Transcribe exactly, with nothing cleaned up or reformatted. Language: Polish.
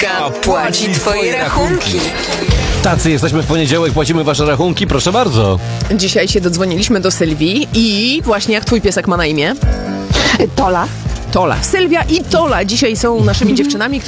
Trójka płaci twoje rachunki. Tacy jesteśmy w poniedziałek, płacimy wasze rachunki, proszę bardzo. Dzisiaj się dodzwoniliśmy do Sylwii i właśnie jak twój piesek ma na imię? Tola. Tola. Sylwia i Tola dzisiaj są naszymi dziewczynami,